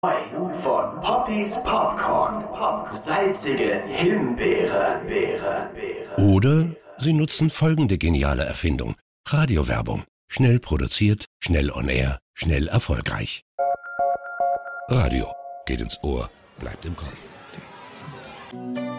Von Poppys Popcorn. Salzige Himbeere. Oder Sie nutzen folgende geniale Erfindung. Radiowerbung. Schnell produziert, schnell on air, schnell erfolgreich. Radio. Geht ins Ohr, bleibt im Kopf.